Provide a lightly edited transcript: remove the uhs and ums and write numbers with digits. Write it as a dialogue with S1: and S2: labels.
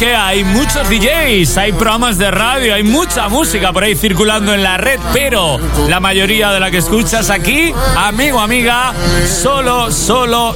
S1: que hay muchos DJs, hay programas de radio, hay mucha música por ahí circulando en la red, pero la mayoría de la que escuchas aquí, amigo, amiga, solo